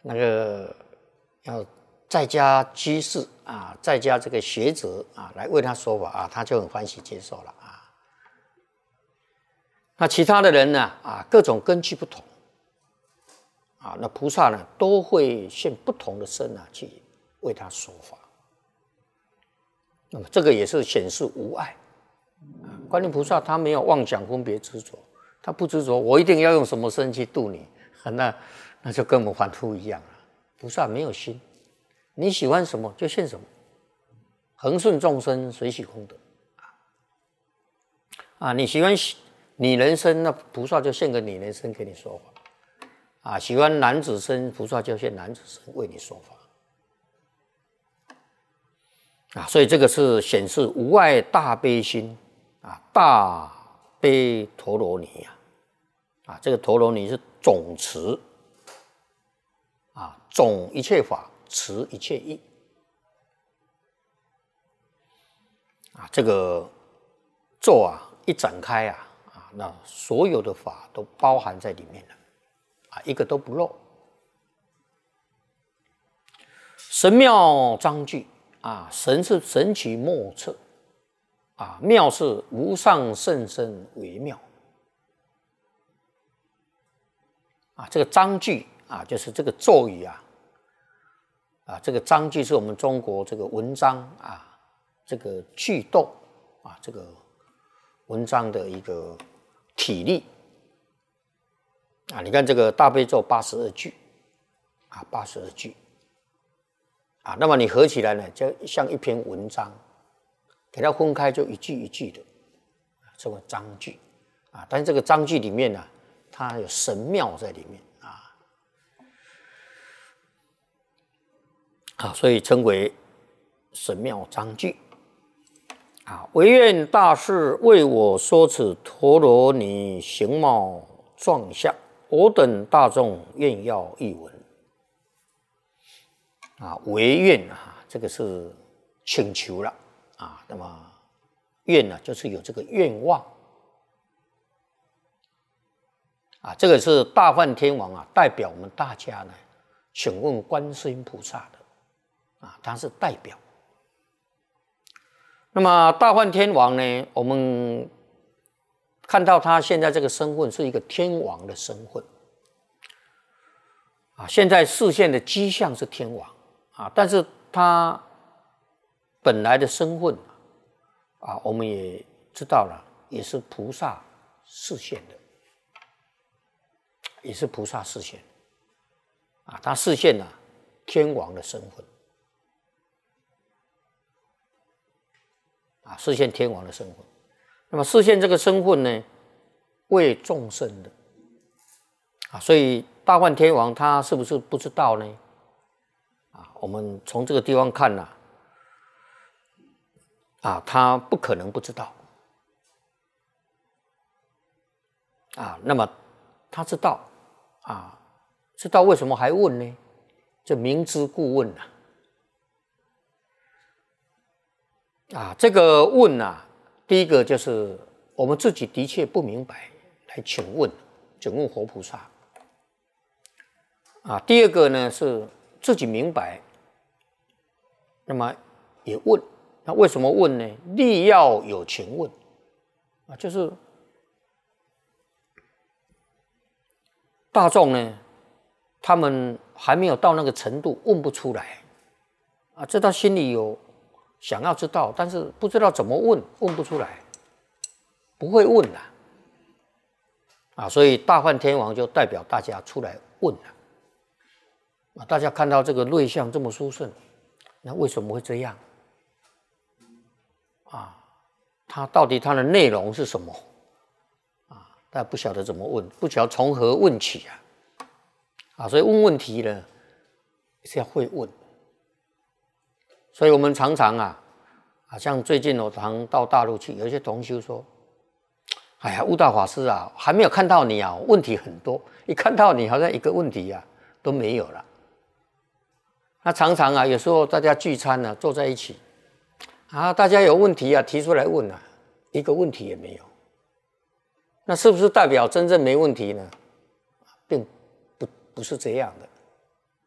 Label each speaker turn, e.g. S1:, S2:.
S1: 那个要在家居士啊，在家这个学者啊来为他说法啊，他就很欢喜接受了啊。那其他的人呢啊，各种根器不同啊，那菩萨呢都会现不同的身啊去为他说法。那么这个也是显示无碍。观音菩萨他没有妄想分别执着，他不执着我一定要用什么身去度你，那就跟我们凡夫一样了。菩萨没有心，你喜欢什么就现什么，恒顺众生，随喜功德。啊，你喜欢女人身，那菩萨就现个女人身给你说法。啊，喜欢男子身，菩萨就现男子身为你说法。啊，所以这个是显示无碍大悲心啊，大悲陀罗尼啊，这个陀罗尼是总持啊，总一切法，持一切义啊，这个咒啊一展开啊，那所有的法都包含在里面了啊，一个都不漏。神妙章句。啊，神是神奇莫测，啊，妙是无上甚深微妙，啊，这个章句啊，就是这个咒语啊，这个章句是我们中国这个文章啊，这个句读啊，这个文章的一个体例啊，你看这个大悲咒82句啊，82句。啊，那么你合起来呢，就像一篇文章，给它分开就一句一句的，这个章句啊。但是这个章句里面呢，它有神妙在里面啊，所以称为神妙章句啊。唯愿大士为我说此陀罗尼形貌状相，我等大众愿要一闻。啊，唯愿啊，这个是请求了啊。那么愿呢，就是有这个愿望啊。这个是大梵天王啊，代表我们大家呢，请问观世音菩萨的啊，他是代表。那么大梵天王呢，我们看到他现在这个身份是一个天王的身份啊，现在示现的迹象是天王。啊，但是他本来的身份啊，我们也知道了，也是菩萨示现的，也是菩萨示现啊，他示现了天王的身份啊，示现天王的身份。那么示现这个身份呢，为众生的啊，所以大梵天王他是不是不知道呢？啊，我们从这个地方看呢，啊，他不可能不知道，啊，那么他知道，啊，知道为什么还问呢？就明知故问啊，这个问啊，第一个就是我们自己的确不明白，来请问佛菩萨，啊，第二个呢是。自己明白，那么也问，那为什么问呢？力要有情问啊，就是大众呢，他们还没有到那个程度，问不出来啊，这他心里有想要知道，但是不知道怎么问，问不出来，不会问啊，所以大梵天王就代表大家出来问了。啊，大家看到这个瑞相这么殊胜，那为什么会这样？啊，它到底它的内容是什么？啊，大家不晓得怎么问，不晓得从何问起啊，所以问问题呢是要会问。所以我们常常像最近我常到大陆去，有一些同修说：“哎呀，悟道法师啊，还没有看到你啊，问题很多，一看到你好像一个问题都没有了。”那常常有时候大家聚餐坐在一起大家有问题提出来问一个问题也没有。那是不是代表真正没问题呢？并不是这样的